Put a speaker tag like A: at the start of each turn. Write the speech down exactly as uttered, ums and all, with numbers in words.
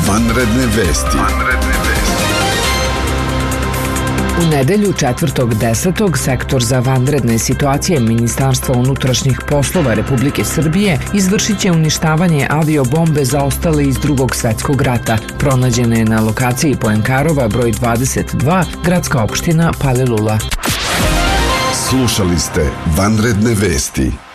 A: Vanredne vesti.
B: U nedelju četvrtog desetog sektor za vanredne situacije Ministarstva unutrašnjih poslova Republike Srbije izvršit će uništavanje aviobombe zaostale iz Drugog svetskog rata. Pronađena je na lokaciji Poenkarova broj dvadeset dva, gradska opština Palilula.
A: Slušali ste Vanredne vesti.